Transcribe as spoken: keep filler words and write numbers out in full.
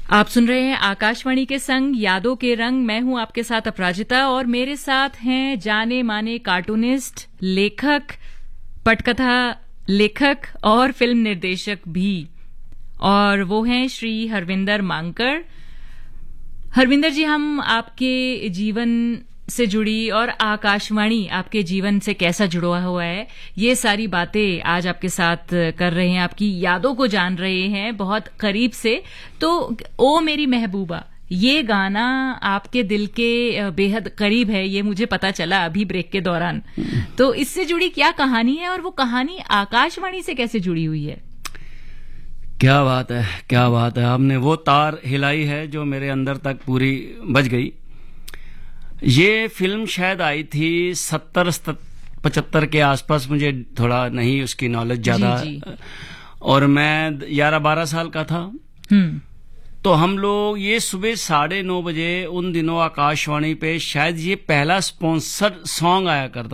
आप सुन रहे हैं आकाशवाणी के संग यादों के रंग। मैं हूं आपके साथ अपराजिता और मेरे साथ हैं जाने माने कार्टूनिस्ट, लेखक, पटकथा लेखक और फिल्म निर्देशक भी, और वो हैं श्री हरविंदर मांकड़। हरविंदर जी, हम आपके जीवन से जुड़ी और आकाशवाणी आपके जीवन से कैसा जुड़ा हुआ है, ये सारी बातें आज आपके साथ कर रहे हैं। आपकी यादों को जान रहे हैं बहुत करीब से। तो ओ मेरी महबूबा, ये गाना आपके दिल के बेहद करीब है, ये मुझे पता चला अभी ब्रेक के दौरान। तो इससे जुड़ी क्या कहानी है और वो कहानी आकाशवाणी से कैसे जुड़ी हुई है? क्या बात है, क्या बात है। आपने वो तार हिलाई है जो मेरे अंदर तक पूरी बज गई। ये फिल्म शायद आई थी सत्तर पचहत्तर के आसपास, मुझे थोड़ा नहीं उसकी नॉलेज ज्यादा, और मैं ग्यारह बारह साल का था। तो हम लोग ये सुबह साढ़े नौ बजे उन दिनों आकाशवाणी पे शायद ये पहला स्पॉन्सर सॉन्ग आया करता